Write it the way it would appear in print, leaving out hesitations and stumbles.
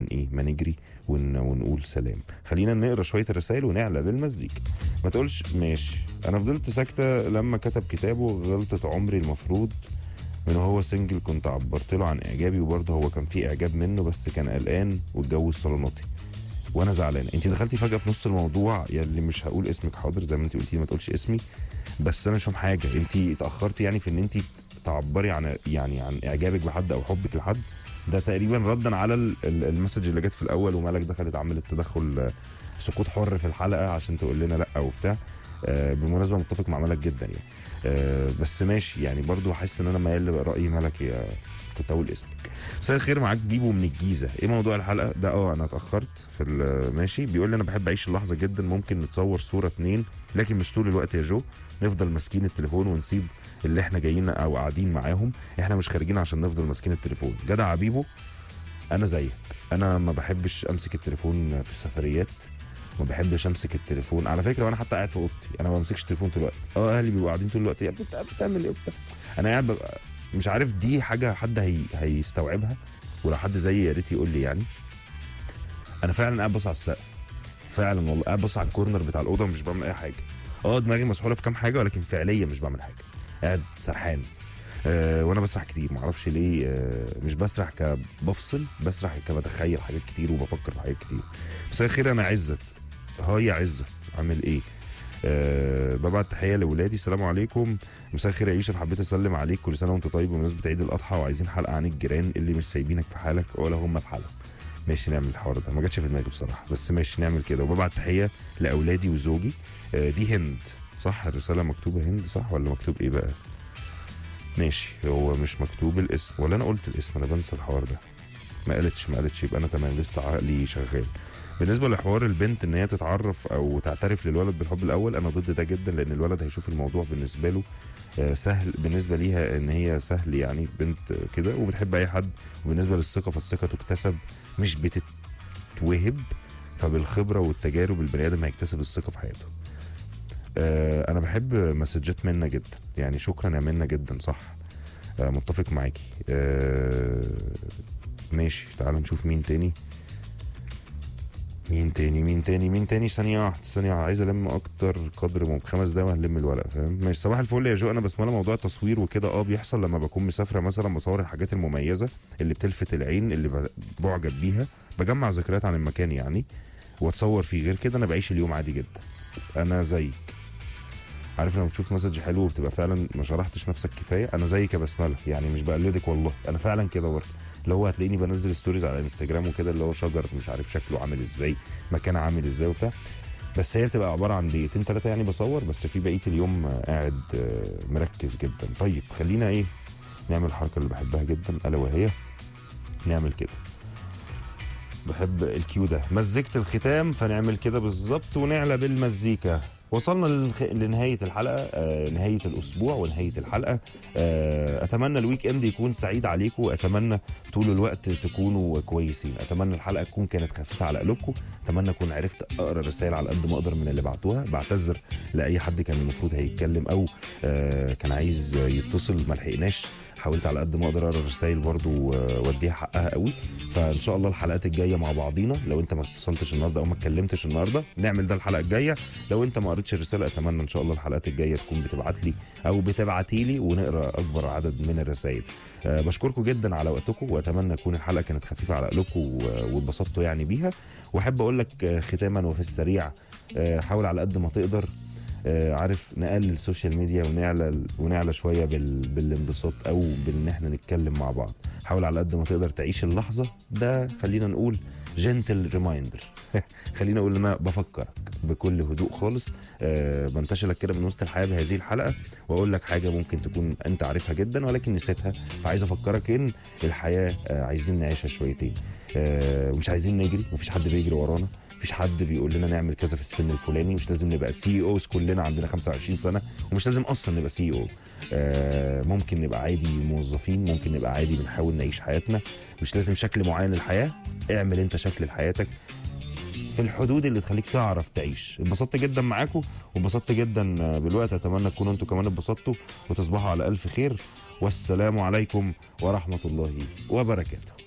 ايه ما نجري ونقول سلام. خلينا نقرا شويه الرسائل ونعلى بالمزيكا. ما تقولش ماشي. انا فضلت ساكته لما كتب كتابه غلطه عمري، المفروض من هو سنجل كنت عبرت له عن اعجابي، وبرضه هو كان في اعجاب منه بس كان قلقان واتجوز صالوناتي وانا زعلان. انت دخلتي فجاه في نص الموضوع يا اللي مش هقول اسمك، حاضر زي ما انت قلتي ما تقولش اسمي، بس انا مش فاهم حاجه. انت اتاخرتي يعني في ان انت تعبري عن يعني عن اعجابك بحد او حبك لحد؟ ده تقريبا ردا على المسج اللي جت في الاول ومالك دخلت عملت تدخل سقوط حر في الحلقه عشان تقول لنا لا وبتاع. بالمناسبه متفق مع ملك جدا يعني. بس ماشي يعني برضو حاسس ان انا ميال لراي ملك. يا كنت اقول اسمك. مساء الخير، معاك بيبو من الجيزه. ايه موضوع الحلقه ده؟ انا اتاخرت في ماشي. بيقول لي انا بحب اعيش اللحظه جدا، ممكن نتصور صوره اتنين لكن مش طول الوقت يا جو، نفضل ماسكين التليفون ونسيب اللي احنا جايين او قاعدين معاهم. احنا مش خارجين عشان نفضل ماسكين التليفون. جدع بيبو، انا زيك. انا ما بحبش امسك التليفون في السفريات، ما بحبش امسك التليفون على فكره، وانا حتى قاعد في اوضتي انا ما بمسكش التليفون طول الوقت. اهلي بيبقوا قاعدين طول الوقت بتعمل ايه وبتاع، انا قاعد ببقى مش عارف دي حاجه حد هيستوعبها، ولو حد زيي يا ريت يقول لي يعني. انا فعلا قاعد بص على السقف، فعلا والله قاعد بص على الكورنر بتاع الاوضه مش بعمل اي حاجه. دماغي مسحوله في كام حاجه ولكن فعليا مش بعمل حاجه، قاعد سرحان. وانا بسرح كتير معرفش ليه. مش بسرح كبفصل، بسرح كبتخيل حاجات كتير وبفكر في حاجات كتير. مساء الخير، انا عزت. هاي يا عزت، عامل ايه؟ ببعت تحيه لاولادي، السلام عليكم. مساء الخير يا يوسف، حبيت اسلم عليك، كل سنه وانت طيب بمناسبه عيد الاضحى، وعايزين حلقه عن الجيران اللي مش سايبينك في حالك ولا هم في حالهم. ماشي نعمل الحوار ده، ما جاتش في دماغي بصراحه بس ماشي نعمل كده. وببعت تحيه لاولادي وزوجي. دي هند صح؟ الرساله مكتوبه هند صح ولا مكتوب ايه بقى؟ ماشي، هو مش مكتوب الاسم ولا انا قلت الاسم؟ انا بنسى الحوار ده. ما قالتش يبقى انا تمام، لسه عقلي شغال. بالنسبه لحوار البنت ان هي تتعرف او تعترف للولد بالحب الاول، انا ضد ده جدا، لان الولد هيشوف الموضوع بالنسبه له سهل، بالنسبه ليها ان هي سهل يعني بنت كده وبتحب اي حد. وبالنسبه للثقه فالثقه تكتسب مش بتتوهب، فبالخبره والتجارب البني ادم هيكتسب الثقه في حياته. انا بحب مسجات منا جدا يعني، شكرا يا منا جدا صح. متفق معاكي. ماشي تعال نشوف مين تاني. ثانية واحدة عايز ألم أكتر قدر ممكن، 5 دقايق هنلم الورق فاهم. ماشي، صباح الفل يا جو. أنا بسمع موضوع التصوير وكده بيحصل لما بكون مسافرة مثلا، بصور الحاجات المميزة اللي بتلفت العين اللي بعجب بيها، بجمع ذكريات عن المكان يعني واتصور فيه. غير كده أنا بعيش اليوم عادي جدا. أنا زيك، عارف لما بتشوف مسج حلو وبتبقى فعلا ما شرحتش نفسك كفايه. انا زيك يا بسمله يعني، مش بقلدك والله، انا فعلا كده برضه. اللي هو هتلاقيني بنزل ستوريز على انستجرام وكده، اللي هو شجر مش عارف شكله عامل ازاي، مكان عامل ازاي وبتاع، بس هي بتبقى عباره عن 2-3 يعني بصور، بس في بقيه اليوم قاعد مركز جدا. طيب خلينا ايه نعمل الحركه اللي بحبها جدا، الا وهي نعمل كده. بحب الكيو ده، مزيكة الختام، فنعمل كده بالظبط ونعلى بالمزيكا. وصلنا لنهاية الحلقة، نهاية الأسبوع ونهاية الحلقة. أتمنى الويك إند يكون سعيد عليكم، أتمنى طول الوقت تكونوا كويسين، أتمنى الحلقة تكون كانت خفيفة على قلوبكم، أتمنى أكون عرفت أقرأ الرسائل على قد ما أقدر من اللي بعتوها. بعتذر لأي حد كان المفروض هيتكلم أو كان عايز يتصل ما لحقناش، حاولت على قد ما اقدر اقرا الرسائل برضو واديها حقها قوي. فان شاء الله الحلقات الجايه مع بعضينا، لو انت ما اتصلتش النهارده او ما اتكلمتش النهارده نعمل ده الحلقه الجايه. لو انت ما قريتش الرساله اتمنى ان شاء الله الحلقات الجايه تكون بتبعت لي او بتبعتي لي ونقرا اكبر عدد من الرسائل. بشكركم جدا على وقتكم، واتمنى تكون الحلقه كانت خفيفه على قلوبكم واتبسطتوا يعني بيها. واحب اقول لك ختاما وفي السريع، حاول على قد ما تقدر عارف نقلل السوشيال ميديا ونعلى شويه بالانبساط او بان احنا نتكلم مع بعض. حاول على قد ما تقدر تعيش اللحظه، ده خلينا نقول جنتل ريمايندر. خلينا اقول انا بفكرك بكل هدوء خالص. بنتشل لك كده من وسط الحياه بهذه الحلقه، واقول لك حاجه ممكن تكون انت عارفها جدا ولكن نسيتها، فعايز افكرك ان الحياه عايزين نعيشها شويتين، ومش عايزين نجري، مفيش حد بيجري ورانا، مفيش حد بيقول لنا نعمل كذا في السن الفلاني، مش لازم نبقى سي اوز كلنا عندنا 25 سنه، ومش لازم اصلا نبقى سي او. ممكن نبقى عادي موظفين، ممكن نبقى عادي بنحاول نعيش حياتنا، مش لازم شكل معين للحياه. اعمل انت شكل لحياتك في الحدود اللي تخليك تعرف تعيش. اتبسطت جدا معاكم واتبسطت جدا بالوقت، اتمنى تكونوا انتوا كمان اتبسطتوا وتصبحوا على الف خير، والسلام عليكم ورحمه الله وبركاته.